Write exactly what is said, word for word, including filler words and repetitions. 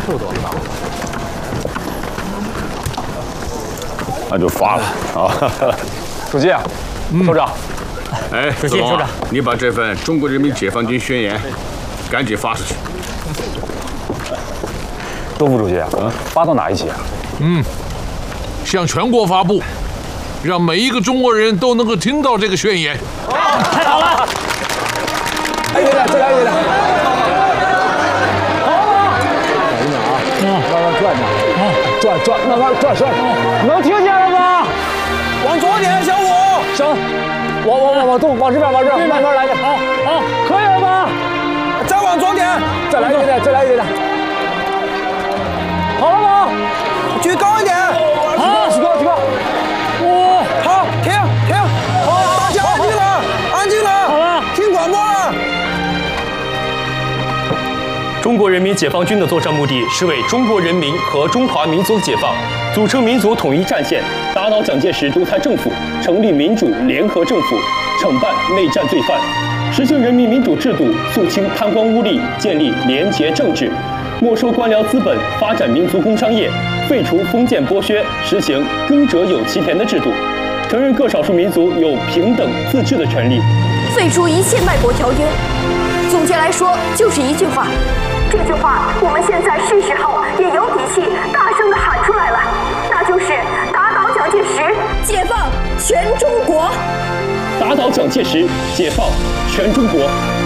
速度啊！ 那就发了啊！主席，首长， 哎，子龙啊，你把这份《中国人民解放军宣言》赶紧发出去。 周副主席，嗯，发到哪一级啊？ 嗯，向全国发布，让每一个中国人都能够听到这个宣言。 太好了！ 哎，对了，再来一点。好了，等一下啊，嗯，慢慢转转，啊，转转，慢慢转转，能听见了吗？往左点，小五。行，往往往往东，往这边，往这边，慢慢来的。好，好，可以了吧？再往左点，再来一点，再来一点。好了吗？举高一点。好，举高，举高。哇，好，停停。好，大家安静了，安静了。好了，听广播了。 中国人民解放军的作战目的是为中国人民和中华民族的解放组成民族统一战线，打倒蒋介石独裁政府，成立民主联合政府，惩办内战罪犯，实行人民民主制度，肃清贪官污吏，建立廉洁政治，没收官僚资本，发展民族工商业，废除封建剥削，实行耕者有其田的制度，承认各少数民族有平等自治的权利， 废除一切卖国条约。总结来说，就是一句话。这句话我们现在是时候也有底气大声地喊出来了，那就是打倒蒋介石，解放全中国。 打倒蒋介石，解放全中国。